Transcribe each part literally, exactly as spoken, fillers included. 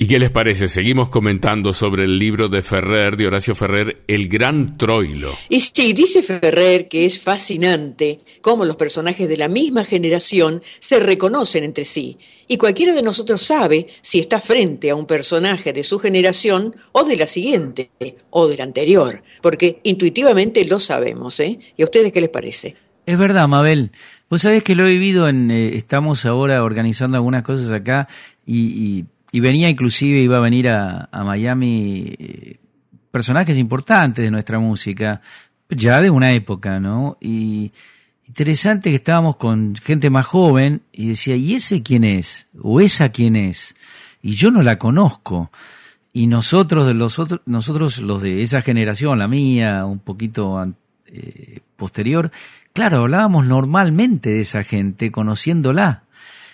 ¿Y qué les parece? Seguimos comentando sobre el libro de Ferrer, de Horacio Ferrer, El Gran Troilo. Y sí, dice Ferrer que es fascinante cómo los personajes de la misma generación se reconocen entre sí. Y cualquiera de nosotros sabe si está frente a un personaje de su generación o de la siguiente, o de la anterior, porque intuitivamente lo sabemos, ¿eh? ¿Y a ustedes qué les parece? Es verdad, Mabel. Vos sabés que lo he vivido en... Eh, estamos ahora organizando algunas cosas acá y... y Y venía inclusive, iba a venir a, a Miami eh, personajes importantes de nuestra música, ya de una época, ¿no? Y interesante que estábamos con gente más joven y decía, ¿y ese quién es? ¿O esa quién es? Y yo no la conozco. Y nosotros, de los otros, nosotros los de esa generación, la mía, un poquito eh, posterior, claro, hablábamos normalmente de esa gente, conociéndola.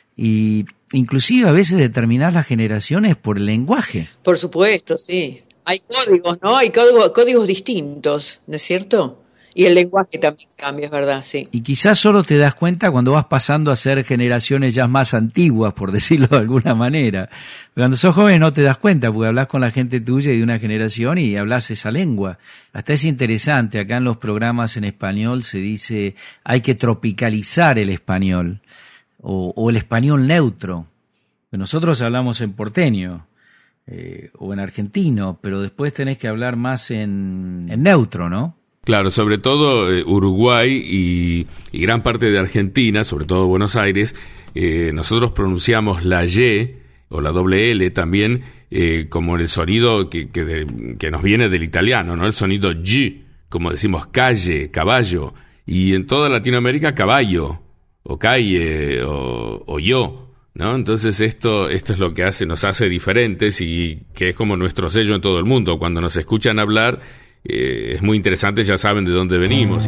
Y inclusive a veces determinar las generaciones por el lenguaje. Por supuesto, sí. Hay códigos, ¿no? Hay códigos, códigos distintos, ¿no es cierto? Y el lenguaje también cambia, es verdad, sí. Y quizás solo te das cuenta cuando vas pasando a ser generaciones ya más antiguas, por decirlo de alguna manera. Cuando sos joven no te das cuenta, porque hablas con la gente tuya y de una generación y hablas esa lengua. Hasta es interesante, acá en los programas en español se dice hay que tropicalizar el español. O, o el español neutro. Nosotros hablamos en porteño eh, o en argentino, pero después tenés que hablar más en, en neutro, ¿no? Claro, sobre todo eh, Uruguay y, y gran parte de Argentina, sobre todo Buenos Aires, eh, nosotros pronunciamos la Y o la doble L también eh, como el sonido que, que, de, que nos viene del italiano, ¿no? El sonido Y, como decimos calle, caballo, y en toda Latinoamérica caballo, o calle, o, o yo, ¿no? Entonces esto, esto es lo que hace, nos hace diferentes y que es como nuestro sello en todo el mundo. Cuando nos escuchan hablar, eh, es muy interesante, ya saben de dónde venimos.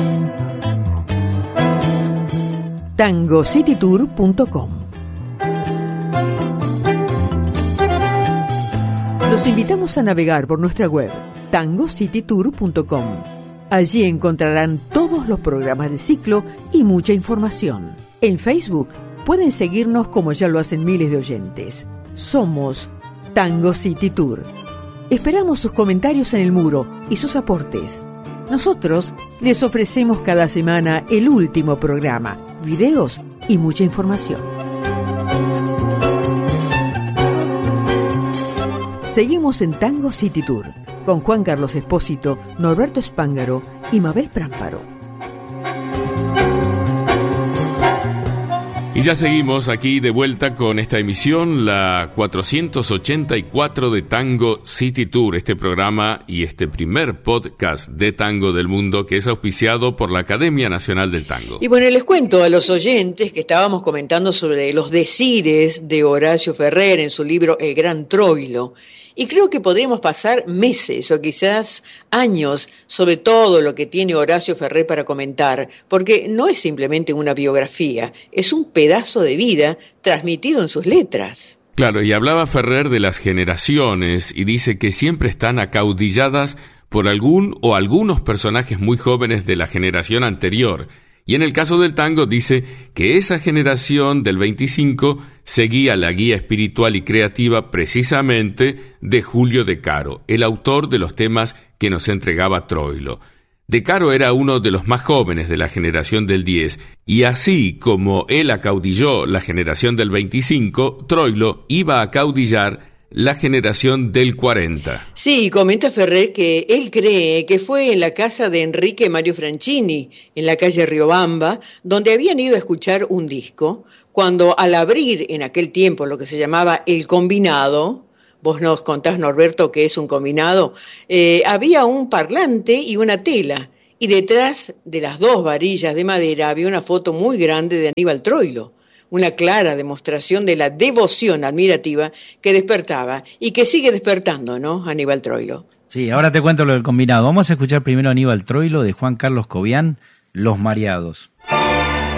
tango city tour punto com. Los invitamos a navegar por nuestra web tango city tour punto com. Allí encontrarán todos los programas de ciclo y mucha información. En Facebook pueden seguirnos como ya lo hacen miles de oyentes. Somos Tango City Tour. Esperamos sus comentarios en el muro y sus aportes. Nosotros les ofrecemos cada semana el último programa, videos y mucha información. Seguimos en Tango City Tour con Juan Carlos Espósito, Norberto Spángaro y Mabel Prámparo. Y ya seguimos aquí de vuelta con esta emisión, la cuatrocientos ochenta y cuatro de Tango City Tour, este programa y este primer podcast de tango del mundo que es auspiciado por la Academia Nacional del Tango. Y bueno, les cuento a los oyentes que estábamos comentando sobre los decires de Horacio Ferrer en su libro El Gran Troilo. Y creo que podríamos pasar meses o quizás años sobre todo lo que tiene Horacio Ferrer para comentar, porque no es simplemente una biografía, es un pedazo de vida transmitido en sus letras. Claro, y hablaba Ferrer de las generaciones y dice que siempre están acaudilladas por algún o algunos personajes muy jóvenes de la generación anterior. Y en el caso del tango dice que esa generación del veinticinco seguía la guía espiritual y creativa precisamente de Julio De Caro, el autor de los temas que nos entregaba Troilo. De Caro era uno de los más jóvenes de la generación del diez, y así como él acaudilló la generación del veinticinco, Troilo iba a acaudillar la generación del cuarenta. Sí, comenta Ferrer que él cree que fue en la casa de Enrique Mario Franchini, en la calle Riobamba, donde habían ido a escuchar un disco, cuando al abrir en aquel tiempo lo que se llamaba el combinado, vos nos contás, Norberto, que es un combinado, eh, había un parlante y una tela, y detrás de las dos varillas de madera había una foto muy grande de Aníbal Troilo. Una clara demostración de la devoción admirativa que despertaba y que sigue despertando, ¿no? Aníbal Troilo. Sí, ahora te cuento lo del combinado. Vamos a escuchar primero Aníbal Troilo de Juan Carlos Cobián, Los Mareados.